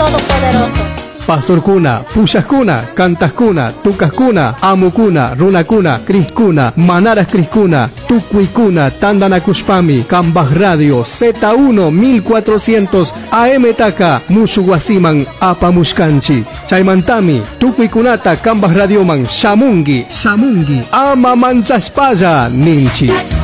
Todopoderoso. Pastor Kuna, Pushas Kuna, Cantas Kuna, Tucas Kuna, Amu Kuna, Runa Kuna, Cris Kuna, Manaras Cris Kuna, Tucui Kuna, Tandana Kuspami, Cambas Radio, Z1 1400, AM Taka, Mushuguasiman, Apamushkanchi, Chaimantami, Tucui Kunata, Cambas Radioman, Shamungi, Ama Manchaspaya, Ninchi.